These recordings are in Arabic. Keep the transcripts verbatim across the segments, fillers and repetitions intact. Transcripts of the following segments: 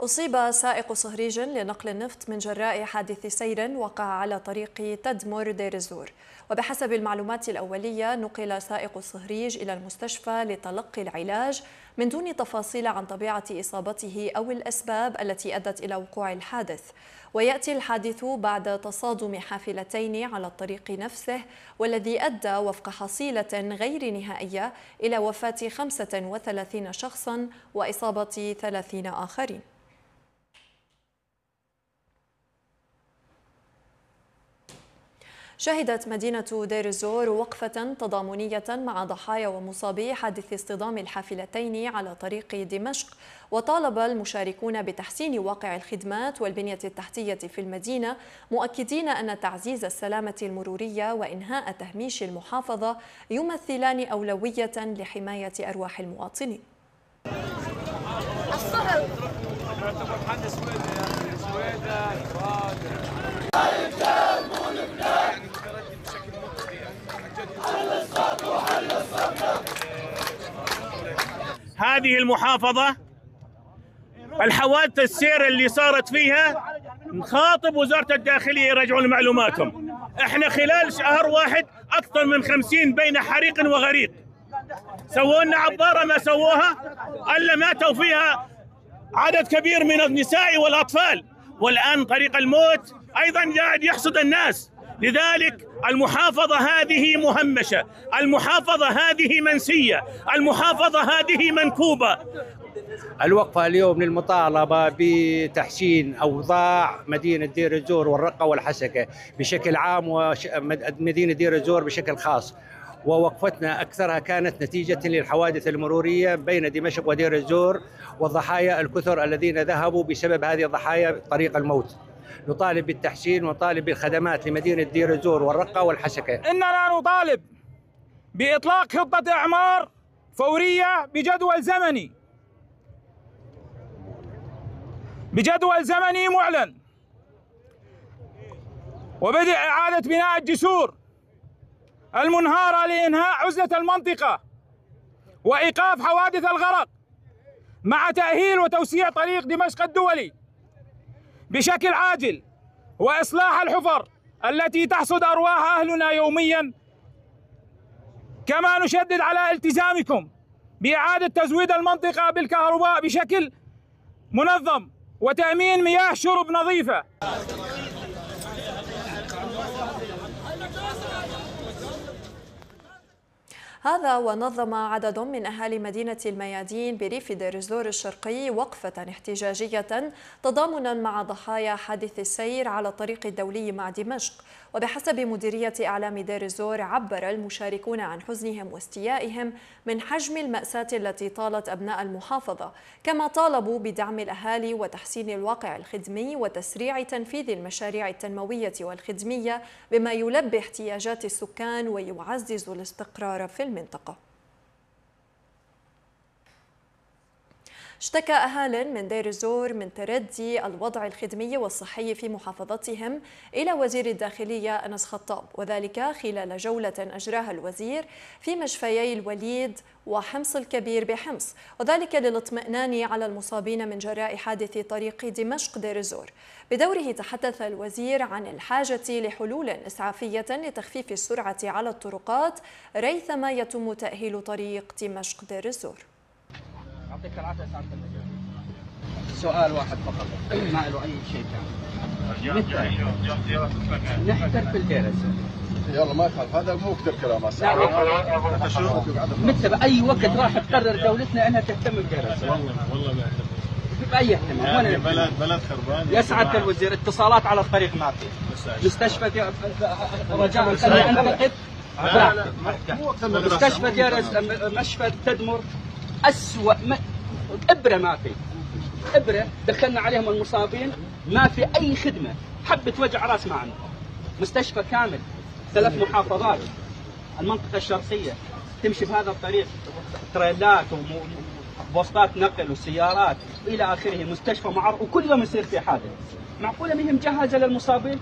أصيب سائق صهريج لنقل النفط من جراء حادث سير وقع على طريق تدمر دير الزور. وبحسب المعلومات الأولية نقل سائق الصهريج إلى المستشفى لتلقي العلاج من دون تفاصيل عن طبيعة إصابته أو الأسباب التي أدت إلى وقوع الحادث. ويأتي الحادث بعد تصادم حافلتين على الطريق نفسه، والذي أدى وفق حصيلة غير نهائية إلى وفاة خمسة وثلاثين شخصا وإصابة ثلاثين آخرين. شهدت مدينة دير الزور وقفة تضامنية مع ضحايا ومصابي حادث اصطدام الحافلتين على طريق دمشق، وطالب المشاركون بتحسين واقع الخدمات والبنية التحتية في المدينة، مؤكدين أن تعزيز السلامة المرورية وإنهاء تهميش المحافظة يمثلان أولوية لحماية أرواح المواطنين. هذه المحافظة الحوادث السير اللي صارت فيها نخاطب وزارة الداخلية يرجعون معلوماتهم. احنا خلال شهر واحد اكثر من خمسين بين حريق وغريق، سووا لنا عبارة ما سووها الا ماتوا فيها عدد كبير من النساء والاطفال، والان طريق الموت ايضا قاعد يحصد الناس. لذلك المحافظة هذه مهمشة، المحافظة هذه منسية، المحافظة هذه منكوبة. الوقفة اليوم للمطالبة بتحسين أوضاع مدينة دير الزور والرقة والحسكة بشكل عام ومدينة دير الزور بشكل خاص. ووقفتنا أكثرها كانت نتيجة للحوادث المرورية بين دمشق ودير الزور والضحايا الكثر الذين ذهبوا بسبب هذه الضحايا طريق الموت. نطالب بالتحسين ونطالب بالخدمات لمدينة دير الزور والرقة والحسكة. إننا نطالب بإطلاق خطة إعمار فورية بجدول زمني بجدول زمني معلن، وبدء إعادة بناء الجسور المنهارة لإنهاء عزلة المنطقة وإيقاف حوادث الغرق، مع تأهيل وتوسيع طريق دمشق الدولي بشكل عاجل، وإصلاح الحفر التي تحصد أرواح أهلنا يوميا. كما نشدد على التزامكم بإعادة تزويد المنطقة بالكهرباء بشكل منظم وتأمين مياه شرب نظيفة. هذا ونظم عدد من أهالي مدينة الميادين بريف دير الزور الشرقي وقفة احتجاجية تضامنا مع ضحايا حادث السير على الطريق الدولي مع دمشق. وبحسب مديرية إعلام دير الزور عبر المشاركون عن حزنهم واستيائهم من حجم المأساة التي طالت أبناء المحافظة، كما طالبوا بدعم الأهالي وتحسين الواقع الخدمي وتسريع تنفيذ المشاريع التنموية والخدمية بما يلبي احتياجات السكان ويعزز الاستقرار في المنطقة. اشتكى أهال من دير الزور من تردي الوضع الخدمي والصحي في محافظتهم إلى وزير الداخلية أنس خطاب، وذلك خلال جولة أجراها الوزير في مشفيي الوليد وحمص الكبير بحمص، وذلك للاطمئنان على المصابين من جراء حادث طريق دمشق دير الزور. بدوره تحدث الوزير عن الحاجة لحلول إسعافية لتخفيف السرعة على الطرقات ريثما يتم تأهيل طريق دمشق دير الزور. يعطيك العافية سعادة المدير. سؤال واحد فقط ما له أي شيء ثاني. نحترف الدير يلا ما يخالف، هذا مو كثير كلام هسه. متى بأي وقت راح تقرر دولتنا أنها تهتم بدير والله والله ما اهتم. بأي اهتمام؟ يعني بلد بلد خربان. يا سعادة الوزير اتصالات على الطريق ما في. مستشفى رجاء خليني أنتقد. لا لا مو مستشفى دير مشفى تدمر أسوأ ما إبرة ما في، إبرة دخلنا عليهم المصابين ما في أي خدمة، حبة وجع راس ما عنده. مستشفى كامل ثلاث محافظات، المنطقة الشرقية تمشي بهذا الطريق تريلات وبوسطات نقل وسيارات إلى آخره، مستشفى معر وكل يوم يصير في حادث. معقولة ما هي مجهزة للمصابين؟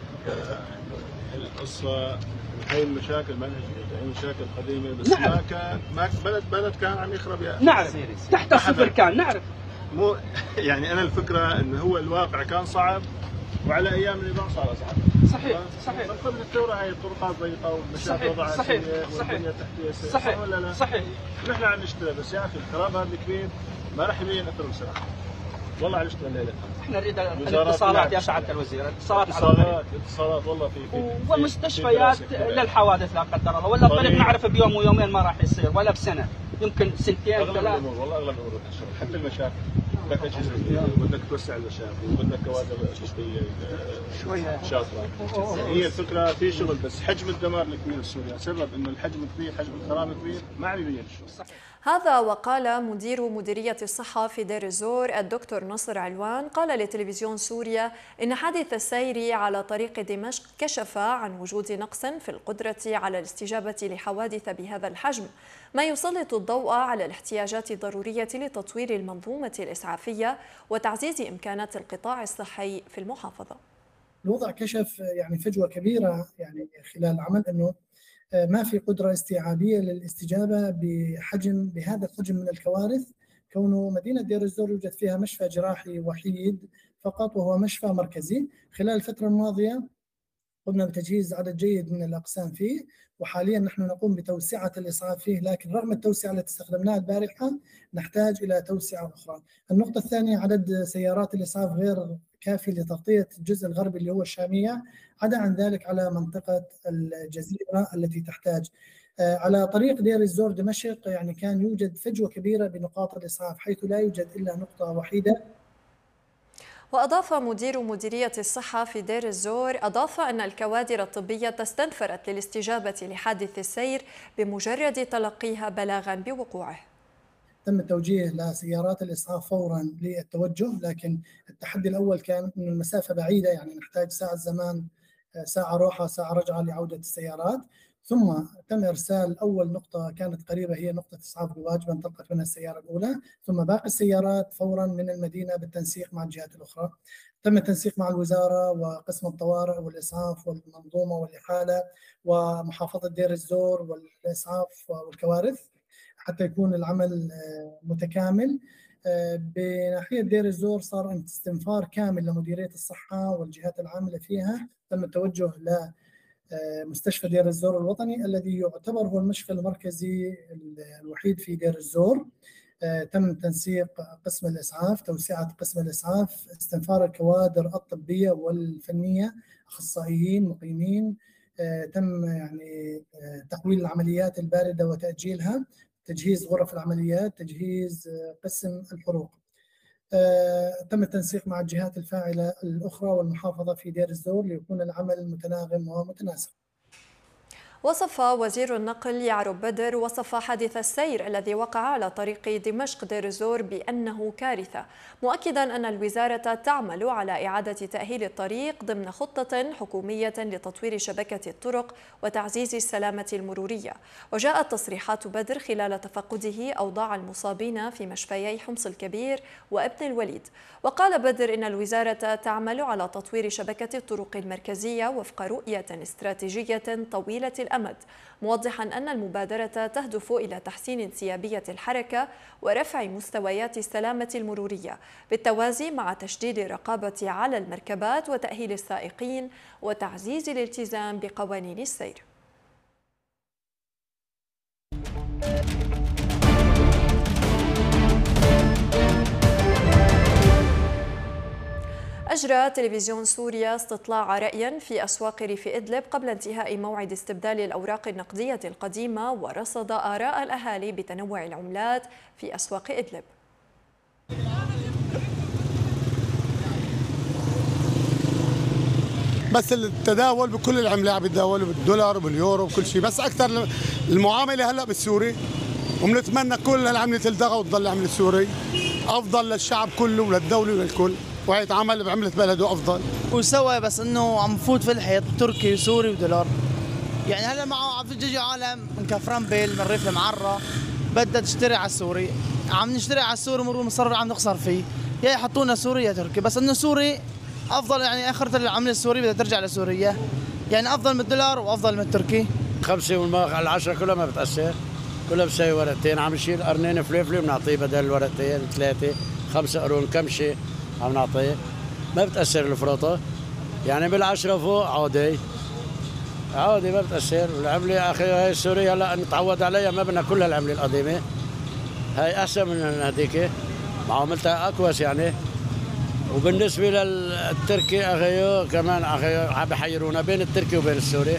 القصة هي المشاكل ما هي مشاكل قديمة، بس نعرف. ما كان ما بلد بلد كان عم يخرب. يا نعرف تحت الصفر كان نعرف، مو يعني انا الفكره انه هو الواقع كان صعب وعلى ايام النظام صار اصعب. صحيح صحيح. من قبل الثوره هاي الطرقات ضيقه والمشاكل وضعها صحيح صحيح والبنيه التحتيه سيئه. صحيح ولا لا؟ صحيح. نحن عم نشتغل بس يا اخي الخراب هذا الكبير ما راح يبين اثره بسرعه. والله عم نشتغل ليله. احنا نريد الاتصالات يا سعاده الوزير، الاتصالات اتصالات اتصالات والله في في ومستشفيات للحوادث لا قدر الله، ولا الطريق نعرف بيوم ويومين ما راح يصير ولا بسنه، يمكن سنتين اغلب ثلاث. الامور والله اغلب الامور حتى المشاكل بدك اجهزه جديده وبدك توسع المشاكل وبدك كوادر تشتغل شويه شاطره. هي الفكره في شغل بس حجم الدمار الكبير السوري سبب انه الحجم كبير، حجم الخراب كبير ما عم يبين الشغل. هذا وقال مدير مديرية الصحة في دير الزور الدكتور نصر علوان قال لتلفزيون سوريا إن حادث السير على طريق دمشق كشف عن وجود نقص في القدرة على الاستجابة لحوادث بهذا الحجم، ما يسلط الضوء على الاحتياجات الضرورية لتطوير المنظومة الإسعافية وتعزيز إمكانات القطاع الصحي في المحافظة. الوضع كشف يعني فجوة كبيرة يعني خلال العمل أنه ما في قدرة استيعابية للاستجابة بحجم بهذا الحجم من الكوارث، كونه مدينة دير الزور يوجد فيها مشفى جراحي وحيد فقط وهو مشفى مركزي. خلال الفترة الماضية قمنا بتجهيز عدد جيد من الأقسام فيه، وحاليا نحن نقوم بتوسعة الإسعاف فيه، لكن رغم التوسعة التي استخدمناها البارحة نحتاج إلى توسعة أخرى. النقطة الثانية عدد سيارات الإسعاف غير كافي لتغطية الجزء الغربي اللي هو الشامية، عدا عن ذلك على منطقة الجزيرة التي تحتاج. على طريق دير الزور دمشق يعني كان يوجد فجوة كبيرة بنقاط الإسعاف حيث لا يوجد إلا نقطة وحيدة. وأضاف مدير مديرية الصحة في دير الزور أضاف أن الكوادر الطبية استنفرت للاستجابة لحادث السير بمجرد تلقيها بلاغا بوقوعه. تم التوجيه لسيارات الإسعاف فورا للتوجه، لكن التحدي الأول كان أن المسافة بعيدة، يعني نحتاج ساعة زمان، ساعة روحة ساعة رجعة لعودة السيارات. ثم تم إرسال أول نقطة كانت قريبة هي نقطة إسعاف بواجبة انطلقت منها السيارة الأولى، ثم باقي السيارات فورا من المدينة بالتنسيق مع الجهات الأخرى. تم التنسيق مع الوزارة وقسم الطوارئ والإسعاف والمنظومة والإحالة ومحافظة دير الزور والإسعاف والكوارث حتى يكون العمل متكامل. بناحية دير الزور صار استنفار كامل لمديرية الصحة والجهات العاملة فيها، تم التوجه ل مستشفى دير الزور الوطني الذي يعتبر هو المشفى المركزي الوحيد في دير الزور. تم تنسيق قسم الإسعاف، توسعة قسم الإسعاف، استنفار الكوادر الطبية والفنية، أخصائيين مقيمين. تم يعني تحويل العمليات الباردة وتأجيلها، تجهيز غرف العمليات، تجهيز قسم الحروق. تم التنسيق مع الجهات الفاعلة الأخرى والمحافظة في دير الزور ليكون العمل متناغم ومتناسق. وصف وزير النقل يعرب بدر وصف حادث السير الذي وقع على طريق دمشق دير الزور بأنه كارثة، مؤكدا أن الوزارة تعمل على إعادة تأهيل الطريق ضمن خطة حكومية لتطوير شبكة الطرق وتعزيز السلامة المرورية. وجاءت تصريحات بدر خلال تفقده أوضاع المصابين في مشفيي حمص الكبير وابن الوليد. وقال بدر إن الوزارة تعمل على تطوير شبكة الطرق المركزية وفق رؤية استراتيجية طويلة الأمد، موضحا أن المبادرة تهدف إلى تحسين انسيابية الحركة ورفع مستويات السلامة المرورية بالتوازي مع تشديد الرقابة على المركبات وتأهيل السائقين وتعزيز الالتزام بقوانين السير. أجرى تلفزيون سوريا استطلاع رأي في أسواق ريف إدلب قبل انتهاء موعد استبدال الأوراق النقدية القديمة، ورصد آراء الأهالي بتنوع العملات في أسواق إدلب. بس التداول بكل العملات بيتداولوا بالدولار وباليورو وكل شيء، بس أكثر المعاملة هلا بالسوري، وبنتمنى كل العملة تلتغى وتضل العملة السوري أفضل للشعب كله وللدولة وللكل، ويتعامل بعملة بلده أفضل. وسوا بس إنه عم نفوت في الحيط تركي وسوري ودولار، يعني هلا معه عم تجي عالم من كفرنبل من ريف المعرة بدها تشتري على السوري، عم نشتري على السوري مرور مصرف عم نخسر فيه، يا يحطونا سوري يا تركي، بس إنه سوري أفضل، يعني آخرة العملة السوري بدها ترجع لسوريا، يعني أفضل من الدولار وأفضل من التركي. خمسة والماء على العشرة كلها ما بتأثر، كلها بساوي ورقتين، عم نشيل قرنين فليفلي وبنعطيه بدل الورقتين ثلاثة، خمسة قرون كمشة عم نعطيه، ما بتأثر الفرطة. يعني بالعشرة فوق عادي عادي ما بتأثر. العملة أخي هاي السورية هلا نتعود عليها، ما بدنا كل هالعملة القديمة، هاي أحسن من هذيك، معاملتها أكوس يعني. وبالنسبة للتركي أخيو كمان أخيو عم بحيرونا بين التركي وبين السوري.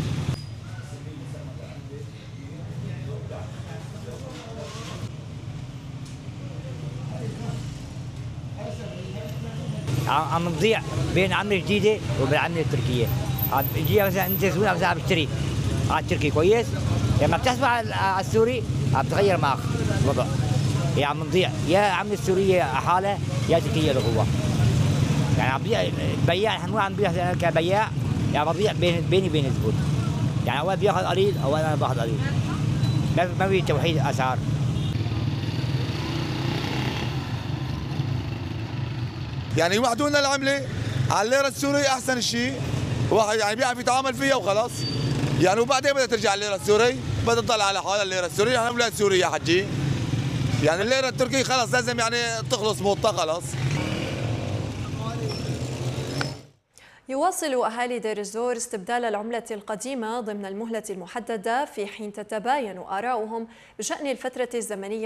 عم نضيع بين عملة جديدة وبين عملة تركية. عم يجي مثلا انت زبون مثلا عم تشتري على التركي كويس، لما بتحسب على السوري عم تغير معك الوضع. يعني عم نضيع يا عملة السورية حالة يا تركية لغوة. يعني عم بيع بياع، نحن عم نبيع كبياع، يعني بضيع بين بيني وبين الزبون. يعني اول بياخذ قليل او انا باخذ قليل. ما في توحيد اسعار. يعني يوحدوا لنا العمله على الليره السوريه احسن شيء، واحد يعني بيعرف يتعامل فيها وخلاص. يعني وبعدين بدها ترجع الليره السوري، بدها تضل على حالها الليره السوريه، نحن بلاد سوريا يا حجي. يعني الليره التركيه خلاص لازم يعني تخلص موتها خلاص. يواصل أهالي دير الزور استبدال العملة القديمة ضمن المهلة المحددة، في حين تتباين آراؤهم بشأن الفترة الزمنية